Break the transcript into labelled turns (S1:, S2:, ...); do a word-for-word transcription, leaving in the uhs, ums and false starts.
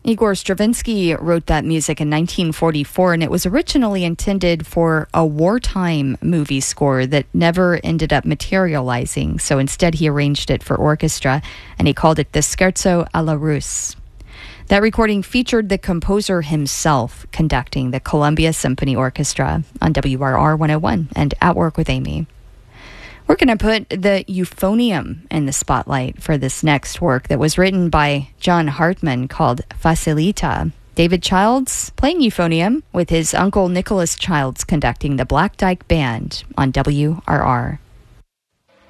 S1: Igor Stravinsky wrote that music in nineteen forty-four, and it was originally intended for a wartime movie score that never ended up materializing. So instead, he arranged it for orchestra, and he called it the Scherzo alla Russe. That recording featured the composer himself conducting the Columbia Symphony Orchestra on W R R one oh one and At Work with Amy. We're going to put the euphonium in the spotlight for this next work that was written by John Hartman called Facilita. David Childs playing euphonium with his uncle Nicholas Childs conducting the Black Dyke Band on W R R.